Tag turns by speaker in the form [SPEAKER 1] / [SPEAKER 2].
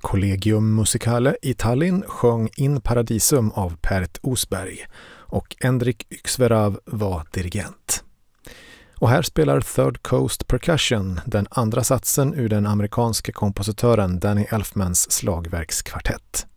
[SPEAKER 1] Collegium Musicale i Tallinn sjöng In Paradisum av Pärt Osberg och Endrik Yksverav var dirigent. Och här spelar Third Coast Percussion den andra satsen ur den amerikanske kompositören Danny Elfmans slagverkskvartett.